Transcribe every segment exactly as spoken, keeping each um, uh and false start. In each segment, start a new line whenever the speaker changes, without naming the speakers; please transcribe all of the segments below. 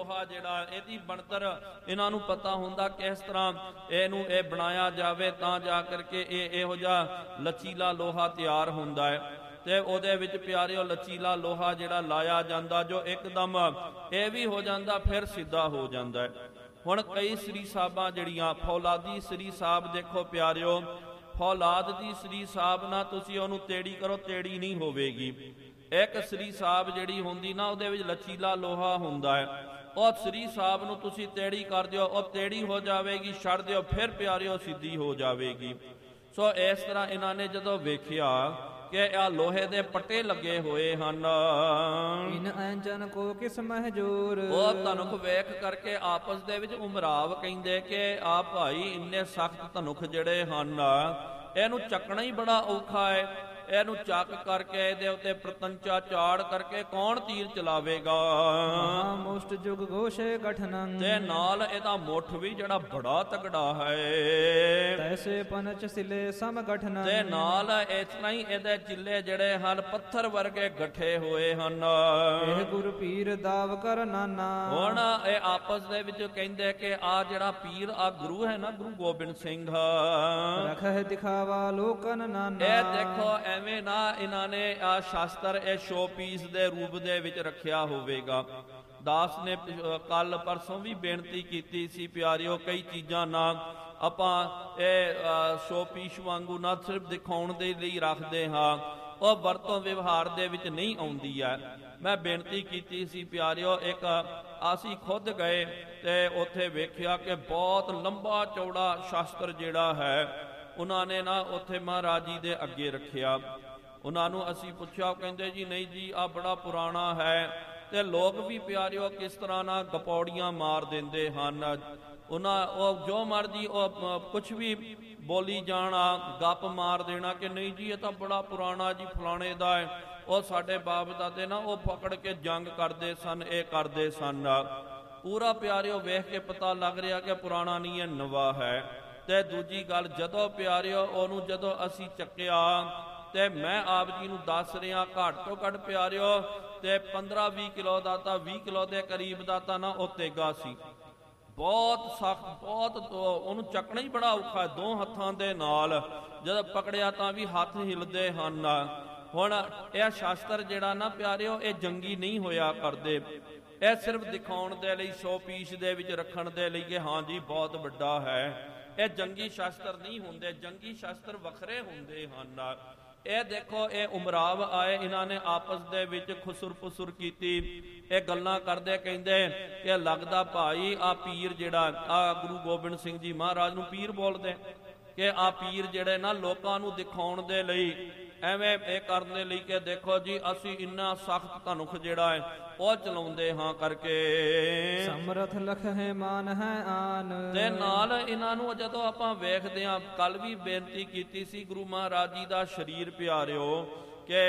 ਲੋਹਾ ਜਿਹੜਾ ਇਹਦੀ ਬਣਤਰ ਇਹਨਾਂ ਨੂੰ ਪਤਾ ਹੁੰਦਾ ਕਿਸ ਤਰ੍ਹਾਂ ਇਹਨੂੰ ਇਹ ਬਣਾਇਆ ਜਾਵੇ ਤਾਂ ਜਾ ਕਰਕੇ ਇਹ ਇਹੋ ਜਿਹਾ ਲਚੀਲਾ ਲੋਹਾ ਤਿਆਰ ਹੁੰਦਾ ਹੈ। ਤੇ ਉਹਦੇ ਵਿੱਚ ਪਿਆਰਿਓ ਲਚੀਲਾ ਲੋਹਾ ਜਿਹੜਾ ਲਾਇਆ ਜਾਂਦਾ ਜੋ ਇੱਕਦਮ ਇਹ ਵੀ ਹੋ ਜਾਂਦਾ ਫਿਰ ਸਿੱਧਾ ਹੋ ਜਾਂਦਾ ਹੈ। ਹੁਣ ਕਈ ਸ੍ਰੀ ਸਾਹਿਬਾਂ ਜਿਹੜੀਆਂ ਫੌਲਾਦੀ ਸ੍ਰੀ ਸਾਹਿਬ ਦੇਖੋ ਪਿਆਰਿਓ, ਫੌਲਾਦ ਦੀ ਸ੍ਰੀ ਸਾਹਿਬ ਨਾਲ ਤੁਸੀਂ ਉਹਨੂੰ ਤੇੜੀ ਕਰੋ ਤੇੜੀ ਨਹੀਂ ਹੋਵੇਗੀ। ਇੱਕ ਸ੍ਰੀ ਸਾਹਿਬ ਜਿਹੜੀ ਹੁੰਦੀ ਨਾ ਉਹਦੇ ਵਿੱਚ ਲਚੀਲਾ ਲੋਹਾ ਹੁੰਦਾ ਹੈ, ਉਹ ਸ੍ਰੀ ਸਾਹਿਬ ਨੂੰ ਤੁਸੀਂ ਤੇੜੀ ਕਰ ਦਿਓ ਉਹ ਤੇੜੀ ਹੋ ਜਾਵੇਗੀ, ਛੱਡ ਦਿਓ ਫਿਰ ਪਿਆਰਿਓ ਸਿੱਧੀ ਹੋ ਜਾਵੇਗੀ। ਸੋ ਇਸ ਤਰ੍ਹਾਂ ਇਹਨਾਂ ਨੇ ਜਦੋਂ ਵੇਖਿਆ ਕਿ ਆ ਲੋਹੇ ਦੇ ਪੱਟੇ ਲੱਗੇ ਹੋਏ ਹਨ,
ਇਨ ਅੰਜਨ ਕੋ ਕਿਸ ਮਹਜੂਰ,
ਉਹ ਧਨੁਖ ਵੇਖ ਕਰਕੇ ਆਪਸ ਦੇ ਵਿੱਚ ਉਮਰਾਵ ਕਹਿੰਦੇ ਕਿ ਆ ਭਾਈ ਇੰਨੇ ਸਖਤ ਧਨੁਖ ਜਿਹੜੇ ਹਨ ਇਹਨੂੰ ਚੱਕਣਾ ਹੀ ਬੜਾ ਔਖਾ ਹੈ, ਇਹਨੂੰ ਚੱਕ ਕਰਕੇ ਇਹਦੇ ਉੱਤੇ ਪ੍ਰਤੰਚਾ ਚਾੜ ਕਰਕੇ ਕੌਣ ਤੀਰ ਚਲਾਵੇਗਾ।
ਮੁਸ਼ਟ ਜੁਗ ਘੋਸ਼ੇ ਗਠਨੰ,
ਤੇ ਨਾਲ ਇਹਦਾ ਮੁੱਠ ਵੀ ਜਿਹੜਾ ਬੜਾ ਤਗੜਾ ਹੈ,
ਤੈਸੇ ਪਨਚ ਸਿਲੇ ਸਮ ਗਠਨੰ,
ਤੇ ਨਾਲ ਇਸ ਤਰ੍ਹਾਂ ਹੀ ਇਹਦੇ ਚਿੱਲੇ ਜਿਹੜੇ ਹਨ ਪੱਥਰ ਵਰਗੇ ਗੱਠੇ ਹੋਏ ਹਨ।
ਇਹ ਗੁਰ ਪੀਰ ਦਾਵ ਕਰ ਨਾਨਾ,
ਹੁਣ ਇਹ ਆਪਸ ਦੇ ਵਿੱਚ ਕਹਿੰਦੇ ਕਿ ਆ ਜਿਹੜਾ ਪੀਰ ਆ ਗੁਰੂ ਹੈ ਨਾ ਗੁਰੂ ਗੋਬਿੰਦ ਸਿੰਘ,
ਰਖੇ ਦਿਖਾਵਾ ਲੋਕਨ ਨਾਨਾ,
ਇਹ ਦੇਖੋ ਐਵੇਂ ਨਾ ਇਹਨਾਂ ਨੇ ਆ ਸ਼ਾਸਤਰ ਇਹ ਸ਼ੋ ਪੀਸ ਦੇ ਰੂਪ ਦੇ ਵਿੱਚ ਰੱਖਿਆ ਹੋਵੇਗਾ। ਦਾਸ ਨੇ ਕੱਲ ਪਰਸੋਂ ਵੀ ਬੇਨਤੀ ਕੀਤੀ ਸੀ ਪਿਆਰਿਓ, ਕਈ ਚੀਜ਼ਾਂ ਨਾ ਆਪਾਂ ਇਹ ਸ਼ੋ ਪੀਸ ਵਾਂਗੂ ਨਾ ਸਿਰਫ ਦਿਖਾਉਣ ਦੇ ਲਈ ਰੱਖਦੇ ਹਾਂ, ਉਹ ਵਰਤੋਂ ਵਿਵਹਾਰ ਦੇ ਵਿੱਚ ਨਹੀਂ ਆਉਂਦੀ ਹੈ। ਮੈਂ ਬੇਨਤੀ ਕੀਤੀ ਸੀ ਪਿਆਰਿਓ, ਇੱਕ ਅਸੀਂ ਖੁਦ ਗਏ ਤੇ ਉੱਥੇ ਵੇਖਿਆ ਕਿ ਬਹੁਤ ਲੰਬਾ ਚੌੜਾ ਸ਼ਾਸਤਰ ਜਿਹੜਾ ਹੈ ਉਹਨਾਂ ਨੇ ਨਾ ਉੱਥੇ ਮਹਾਰਾਜ ਜੀ ਦੇ ਅੱਗੇ ਰੱਖਿਆ। ਉਹਨਾਂ ਨੂੰ ਅਸੀਂ ਪੁੱਛਿਆ, ਕਹਿੰਦੇ ਜੀ ਨਹੀਂ ਜੀ ਆ ਬੜਾ ਪੁਰਾਣਾ ਹੈ। ਤੇ ਲੋਕ ਵੀ ਪਿਆਰਿਓ ਕਿਸ ਤਰ੍ਹਾਂ ਨਾਲ ਗਪੌੜੀਆਂ ਮਾਰ ਦਿੰਦੇ ਹਨ, ਉਹਨਾਂ ਉਹ ਜੋ ਮਰਜੀ ਉਹ ਕੁਛ ਵੀ ਬੋਲੀ ਜਾਣਾ, ਗੱਪ ਮਾਰ ਦੇਣਾ ਕਿ ਨਹੀਂ ਜੀ ਇਹ ਤਾਂ ਬੜਾ ਪੁਰਾਣਾ ਜੀ ਫਲਾਣੇ ਦਾ ਹੈ, ਉਹ ਸਾਡੇ ਬਾਪ ਦਾਦੇ ਨਾ ਉਹ ਪਕੜ ਕੇ ਜੰਗ ਕਰਦੇ ਸਨ, ਇਹ ਕਰਦੇ ਸਨ। ਪੂਰਾ ਪਿਆਰਿਓ ਵੇਖ ਕੇ ਪਤਾ ਲੱਗ ਰਿਹਾ ਕਿ ਪੁਰਾਣਾ ਨਹੀਂ ਹੈ ਨਵਾਂ ਹੈ। ਤੇ ਦੂਜੀ ਗੱਲ ਜਦੋਂ ਪਿਆਰਿਓ ਉਹਨੂੰ ਜਦੋਂ ਅਸੀਂ ਚੱਕਿਆ ਤੇ ਮੈਂ ਆਪ ਜੀ ਨੂੰ ਦੱਸ ਰਿਹਾ ਘੱਟ ਤੋਂ ਘੱਟ ਪਿਆਰਿਓ ਤੇ ਪੰਦਰਾਂ ਵੀਹ ਕਿਲੋ ਦਾ ਤਾਂ ਵੀਹ ਕਿਲੋ ਦੇ ਕਰੀਬ ਦਾ ਤਾਂ ਨਾ ਉਹ ਤੇਗਾ ਸੀ, ਬਹੁਤ ਸਖਤ, ਬਹੁਤ ਉਹਨੂੰ ਚੱਕਣਾ ਹੀ ਬੜਾ ਔਖਾ ਦੋ ਹੱਥਾਂ ਦੇ ਨਾਲ, ਜਦੋਂ ਪਕੜਿਆ ਤਾਂ ਵੀ ਹੱਥ ਹਿਲਦੇ ਹਨ। ਹੁਣ ਇਹ ਸ਼ਾਸਤਰ ਜਿਹੜਾ ਨਾ ਪਿਆਰਿਓ ਇਹ ਜੰਗੀ ਨਹੀਂ ਹੋਇਆ ਕਰਦੇ, ਇਹ ਸਿਰਫ ਦਿਖਾਉਣ ਦੇ ਲਈ ਸ਼ੋ ਪੀਸ ਦੇ ਵਿੱਚ ਰੱਖਣ ਦੇ ਲਈ ਕਿ ਹਾਂ ਜੀ ਬਹੁਤ ਵੱਡਾ ਹੈ। ਇਹ ਜੰਗੀ ਸ਼ਾਸਤਰ ਨਹੀਂ ਹੁੰਦੇ, ਜੰਗੀ ਸ਼ਾਸਤਰ ਵੱਖਰੇ ਹੁੰਦੇ ਹਨ। ਇਹ ਦੇਖੋ ਇਹ ਉਮਰਾਵ ਆਏ, ਇਹਨਾਂ ਨੇ ਆਪਸ ਦੇ ਵਿੱਚ ਖੁਸਰ ਫੁਸਰ ਕੀਤੀ, ਇਹ ਗੱਲਾਂ ਕਰਦੇ ਕਹਿੰਦੇ ਕਿ ਲੱਗਦਾ ਭਾਈ ਆ ਪੀਰ ਜਿਹੜਾ ਆ ਗੁਰੂ ਗੋਬਿੰਦ ਸਿੰਘ ਜੀ ਮਹਾਰਾਜ ਨੂੰ ਪੀਰ ਬੋਲਦੇ ਕਿ ਆ ਪੀਰ ਜਿਹੜੇ ਨਾ ਲੋਕਾਂ ਨੂੰ ਦਿਖਾਉਣ ਦੇ ਲਈ ਐਵੇਂ ਇਹ ਕਰਨ ਦੇ ਲਈ ਕਿ ਦੇਖੋ ਜੀ ਅਸੀਂ ਇੰਨਾ ਸਖਤ ਧਨੁਖ ਜਿਹੜਾ ਹੈ ਉਹ ਚਲਾਉਂਦੇ ਹਾਂ ਕਰਕੇ,
ਸਮਰਥ ਲਖ ਹੈ ਮਾਨ ਹੈ ਆਨ।
ਤੇ ਨਾਲ ਇਹਨਾਂ ਨੂੰ ਜਦੋਂ ਆਪਾਂ ਵੇਖਦੇ ਹਾਂ, ਕੱਲ ਵੀ ਬੇਨਤੀ ਕੀਤੀ ਸੀ ਗੁਰੂ ਮਹਾਰਾਜ ਜੀ ਦਾ ਸਰੀਰ ਪਿਆਰਿਓ ਕਿ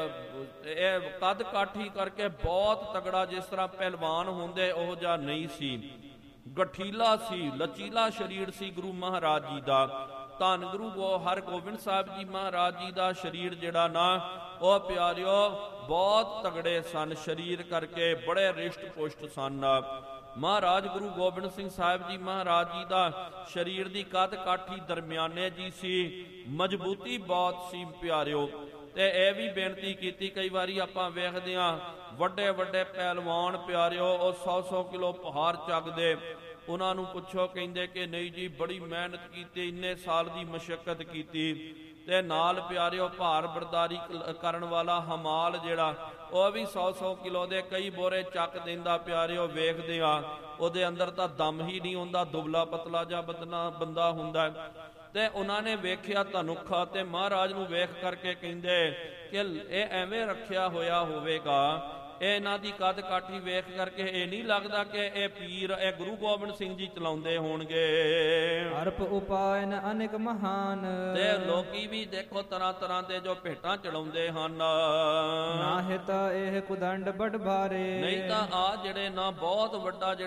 ਇਹ ਕੱਦ ਕਾਠੀ ਕਰਕੇ ਬਹੁਤ ਤਗੜਾ, ਜਿਸ ਤਰ੍ਹਾਂ ਪਹਿਲਵਾਨ ਹੁੰਦੇ ਉਹ ਜਿਹਾ ਨਹੀਂ ਸੀ, ਗਠੀਲਾ ਸੀ, ਲਚੀਲਾ ਸਰੀਰ ਸੀ ਗੁਰੂ ਮਹਾਰਾਜ ਜੀ ਦਾ। ਧੰਨ ਗੁਰੂ ਗੋ ਹਰਗੋਬਿੰਦ ਸਾਹਿਬ ਜੀ ਮਹਾਰਾਜ ਜੀ ਦਾ ਸਰੀਰ ਜਿਹੜਾ ਨਾ ਉਹ ਪਿਆਰਿਓ ਬਹੁਤ ਤਗੜੇ ਸਨ, ਸਰੀਰ ਕਰਕੇ ਬੜੇ ਰਿਸ਼ਟ ਪੁਸ਼ਟ ਸਨ। ਮਹਾਰਾਜ ਗੁਰੂ ਗੋਬਿੰਦ ਸਿੰਘ ਸਾਹਿਬ ਜੀ ਮਹਾਰਾਜ ਜੀ ਦਾ ਸਰੀਰ ਦੀ ਕੱਦ ਕਾਠੀ ਦਰਮਿਆਨੇ ਜੀ ਸੀ, ਮਜ਼ਬੂਤੀ ਬਹੁਤ ਸੀ ਪਿਆਰਿਓ। ਤੇ ਇਹ ਵੀ ਬੇਨਤੀ ਕੀਤੀ, ਕਈ ਵਾਰੀ ਆਪਾਂ ਵੇਖਦੇ ਹਾਂ ਵੱਡੇ ਵੱਡੇ ਪਹਿਲਵਾਨ ਪਿਆਰਿਓ ਉਹ ਸੌ ਸੌ ਕਿਲੋ ਭਾਰ ਚੱਕਦੇ, ਉਹਨਾਂ ਨੂੰ ਪੁੱਛੋ ਕਹਿੰਦੇ ਕਿ ਨਹੀਂ ਜੀ ਬੜੀ ਮਿਹਨਤ ਕੀਤੀ, ਇੰਨੇ ਸਾਲ ਦੀ ਮਸ਼ੱਕਤ ਕੀਤੀ। ਤੇ ਨਾਲ ਪਿਆਰਿਓ ਭਾਰ ਬਰਦਾਰੀ ਕਰਨ ਵਾਲਾ ਹਮਾਲ ਜਿਹੜਾ ਉਹ ਵੀ ਸੌ ਸੌ ਕਿਲੋ ਦੇ ਕਈ ਬੋਰੇ ਚੱਕ ਦਿੰਦਾ ਪਿਆਰਿਓ। ਵੇਖਦੇ ਆ ਉਹਦੇ ਅੰਦਰ ਤਾਂ ਦਮ ਹੀ ਨਹੀਂ ਹੁੰਦਾ, ਦੁਬਲਾ ਪਤਲਾ ਜਿਹਾ ਬਦਨਾ ਬੰਦਾ ਹੁੰਦਾ। ਤੇ ਉਹਨਾਂ ਨੇ ਵੇਖਿਆ ਧਨੁਖਾ ਤੇ ਮਹਾਰਾਜ ਨੂੰ ਵੇਖ ਕਰਕੇ ਕਹਿੰਦੇ ਕਿ ਇਹ ਐਵੇਂ ਰੱਖਿਆ ਹੋਇਆ ਹੋਵੇਗਾ, ਇਹ ਇਹਨਾਂ ਦੀ ਕੱਦ ਕਾਠੀ ਵੇਖ ਕਰਕੇ ਇਹ ਨਹੀਂ ਲੱਗਦਾ ਕਿ ਇਹ ਪੀਰ ਇਹ ਗੁਰੂ ਗੋਬਿੰਦ ਸਿੰਘ ਜੀ ਚਲਾਉਂਦੇ ਹੋਣਗੇ।
ਅਰਪ ਉਪਾਇਨ ਅਨੇਕ ਮਹਾਨ,
ਤੇ ਲੋਕੀ ਵੀ ਦੇਖੋ ਤਰ੍ਹਾਂ ਤਰ੍ਹਾਂ ਦੇ ਜੋ ਭੇਟਾਂ ਚੜਾਉਂਦੇ ਹਨ,
ਨਾਹਿ ਤਾਂ ਇਹ ਕੁਦੰਡ ਬੜ ਭਾਰੇ,
ਨਹੀਂ ਤਾਂ ਆ ਜਿਹੜੇ ਨਾ ਬਹੁਤ ਵੱਡਾ